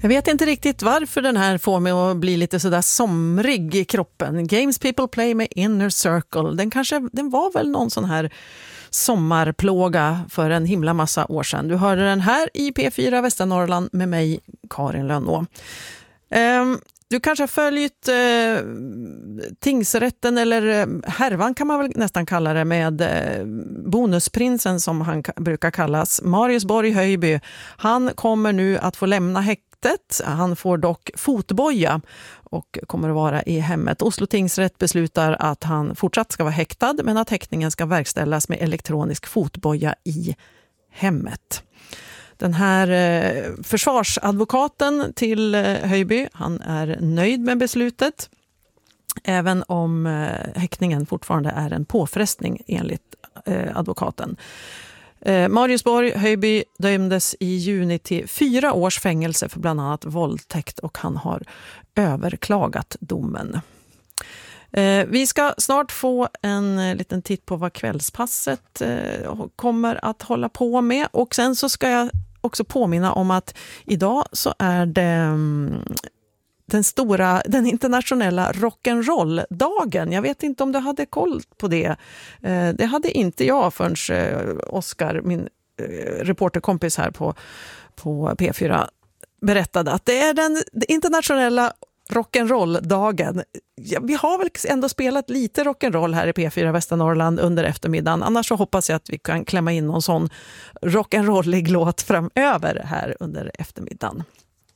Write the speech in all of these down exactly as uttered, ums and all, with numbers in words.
Jag vet inte riktigt varför den här får mig att bli lite sådär somrig i kroppen. Games People Play med Inner Circle. Den, kanske, den var väl någon sån här sommarplåga för en himla massa år sedan. Du hörde den här i P fyra Västernorrland med mig, Karin Lönnå. Um, Du kanske har följt eh, tingsrätten, eller härvan kan man väl nästan kalla det, med eh, bonusprinsen som han ka- brukar kallas, Marius Borg Höjby. Han kommer nu att få lämna häktet. Han får dock fotboja och kommer att vara i hemmet. Oslo tingsrätt beslutar att han fortsatt ska vara häktad, men att häktningen ska verkställas med elektronisk fotboja i hemmet. Den här eh, försvarsadvokaten till eh, Höjby, han är nöjd med beslutet, även om eh, häktningen fortfarande är en påfrestning enligt eh, advokaten. Eh, Marius Borg Höjby dömdes i juni till fyra års fängelse för bland annat våldtäkt, och han har överklagat domen. Eh, vi ska snart få en eh, liten titt på vad kvällspasset eh, kommer att hålla på med, och sen så ska jag också påminna om att idag så är det um, den stora, den internationella rock'n'roll-dagen. Jag vet inte om du hade koll på det. Eh, det hade inte jag förrän eh, Oskar, min eh, reporterkompis här på, på P fyra, berättade att det är den internationella rock'n'roll-dagen. Ja, vi har väl ändå spelat lite rock'n'roll här i P fyra Västernorrland under eftermiddagen. Annars så hoppas jag att vi kan klämma in någon sån rock'n'rollig låt framöver här under eftermiddagen.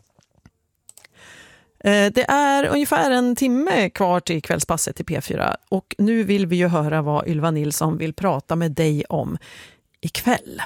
Det är ungefär en timme kvar till kvällspasset i P fyra, och nu vill vi ju höra vad Ylva Nilsson vill prata med dig om ikväll.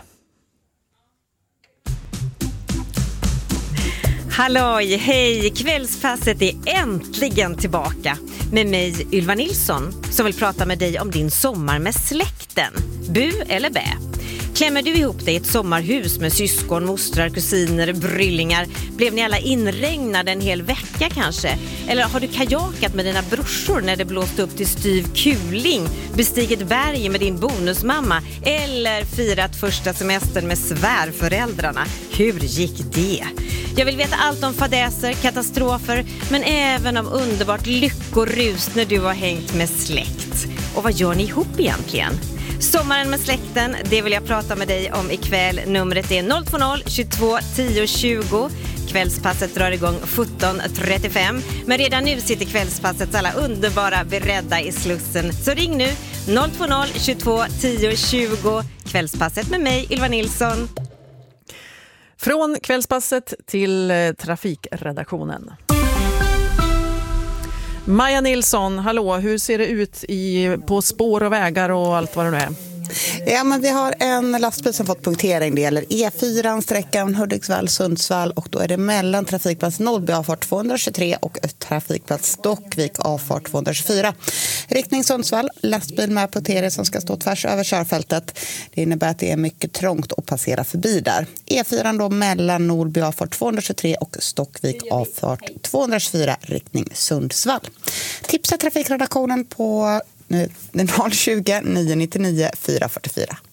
Halloj, hej! Kvällspasset är äntligen tillbaka med mig, Ylva Nilsson, som vill prata med dig om din sommar med släkten. Bu eller bä? Klämmer du ihop dig i ett sommarhus med syskon, mostrar, kusiner, bryllingar? Blev ni alla inregnade en hel vecka kanske? Eller har du kajakat med dina brorsor när det blåste upp till styv kuling? Bestigit berg med din bonusmamma? Eller firat första semestern med svärföräldrarna? Hur gick det? Jag vill veta allt om fadäser, katastrofer, men även om underbart lyckorus när du har hängt med släkt. Och vad gör ni ihop egentligen? Sommaren med släkten, det vill jag prata med dig om ikväll. Numret är noll två noll tjugotvå tio tjugo. Kvällspasset drar igång sjutton trettiofem. Men redan nu sitter kvällspassets alla underbara beredda i slussen. Så ring nu noll två noll tjugotvå tio tjugo. Kvällspasset med mig, Ylva Nilsson. Från kvällspasset till eh, trafikredaktionen. Maja Nilsson, hallå, hur ser det ut i, på spår och vägar och allt vad det nu är? Ja, men vi har en lastbil som fått punktering. Det gäller E fyra, sträckan Hudiksvall-Sundsvall, och då är det mellan trafikplats Nollby avfart tvåhundratjugotre och trafikplats Stockvik avfart tvåhundratjugofyra. Riktning Sundsvall, lastbil med punktering som ska stå tvärs över körfältet. Det innebär att det är mycket trångt att passera förbi där. E fyra då mellan Nollby avfart tvåhundratjugotre och Stockvik avfart tvåhundratjugofyra, riktning Sundsvall. Tipsa trafikredaktionen på noll tjugo, nio nio nio, fyra fyra fyra.